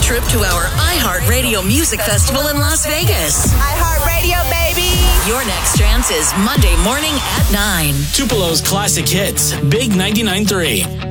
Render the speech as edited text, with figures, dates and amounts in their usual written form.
trip to our iHeartRadio Music Festival in Las Vegas. iHeartRadio, baby! Your next chance is Monday morning at 9. Tupelo's Classic Hits, Big 99.3.